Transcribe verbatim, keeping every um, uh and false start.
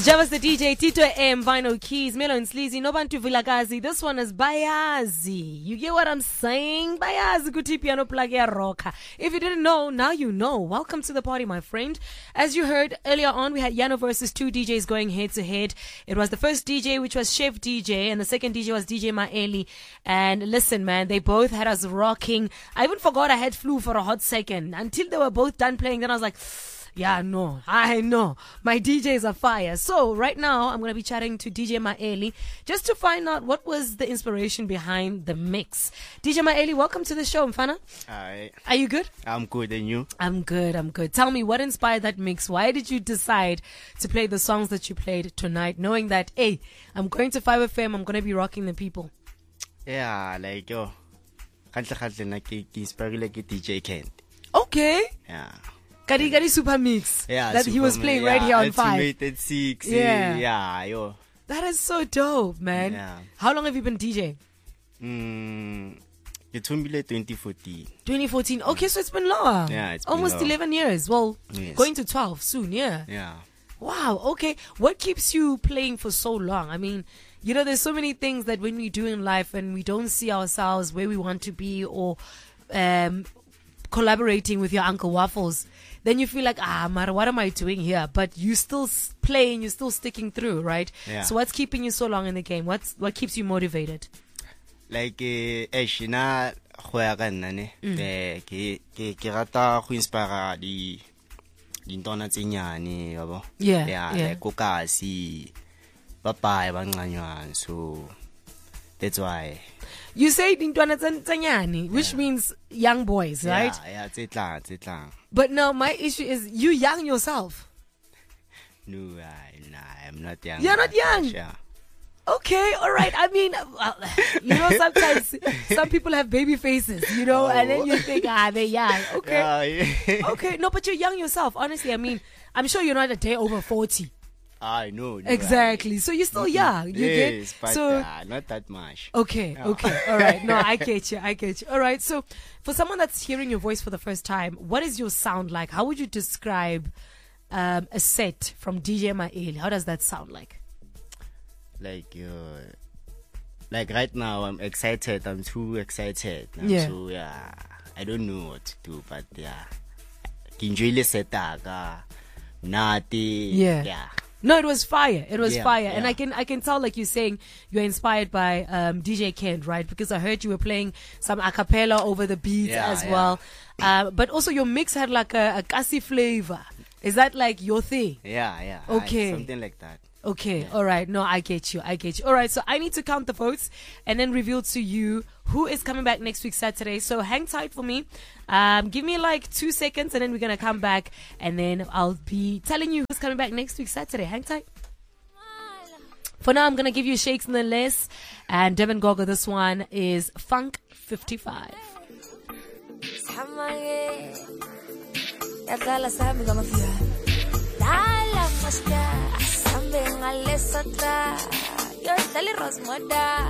Sijabas the D J, Tito M, Vinyl Keys, Melo and Sleazy, Nobantu Vilagazi. This one is Bayazi. You get what I'm saying? Bayazi kuti piano plug ya rocker. If you didn't know, now you know. Welcome to the party, my friend. As you heard earlier on, we had Yano versus two D Js going head to head. It was the first D J, which was Chef D J, and the second D J was D J Maeli. And listen, man, they both had us rocking. I even forgot I had flu for a hot second. Until they were both done playing, then I was like, yeah, no, I know. My D Js are fire. So right now, I'm going to be chatting to D J Maeli just to find out what was the inspiration behind the mix. D J Maeli, welcome to the show, Mfana. Hi. Are you good? I'm good, and you? I'm good, I'm good. Tell me, what inspired that mix? Why did you decide to play the songs that you played tonight, knowing that, hey, I'm going to five F M, I'm going to be rocking the people? Yeah, like, yo, kantle kantle na ke inspired like D J Kent. Okay. Yeah. Kari Kari Super Mix. Yeah, that he was Super- playing yeah, right here on five. Ultimate six. Yeah. Yeah. Yeah, yo. That is so dope, man. Yeah. How long have you been DJing? Mm, it's twenty fourteen. twenty fourteen. Okay, so it's been long. Yeah, it's been almost long. eleven years. Well, Yes. going to twelve soon. Yeah. Yeah. Wow. Okay. What keeps you playing for so long? I mean, you know, there's so many things that when we do in life and we don't see ourselves where we want to be, or um, collaborating with your Uncle Waffles, then you feel like, ah, Mara, what am I doing here? But you still s- playing, you're still sticking through, right? Yeah. So what's keeping you so long in the game? What's what keeps you motivated? Like, eh, eh, shina, go ya ka nna ne. Eh, ke, ke, ke rata go inspire di, dintona tse nyane, yabo. Yeah, Yeah, yeah. like kokasi, papai, banganywan. So, that's why. You say Dintwana Tanyani, which Yeah. means young boys, right? Yeah, yeah, tse tlang, tse tlang. But now my issue is you young yourself. No, I, nah, I'm not young. You're not young? Yeah. Okay, all right. I mean, uh, you know, sometimes some people have baby faces, you know, and then you think, ah, they're young. Okay. Yeah, yeah. Okay. No, but you're young yourself. Honestly, I mean, I'm sure you're not a day over forty. I know. no, Exactly. So you're still young. You Yes, get but so. uh, not that much. Okay, okay, all right. No, I get you, I get you. All right, so for someone that's hearing your voice for the first time, what is your sound like? How would you describe um, a set from D J Maeli? How does that sound like? Like, uh, like right now, I'm excited. I'm too excited. I'm Yeah. So yeah, I don't know what to do, but yeah, enjoy the set. Nati. Yeah. Yeah. No, it was fire. It was Yeah, fire, and yeah. I can I can tell, like you're saying, you're inspired by um, D J Kent, right? Because I heard you were playing some a cappella over the beats Yeah, as yeah. well. Uh, but also your mix had like a, a kasi flavor. Is that like your thing? Yeah, yeah. Okay. I, something like that. Okay, all right. No, I get you. I get you. All right, so I need to count the votes and then reveal to you who is coming back next week, Saturday. So hang tight for me. Um, give me like two seconds and then we're going to come back and then I'll be telling you who's coming back next week, Saturday. Hang tight. For now, I'm going to give you Shakes and the Less and Devin Gogo. This one is Funk fifty-five. Dale, Rosmoda.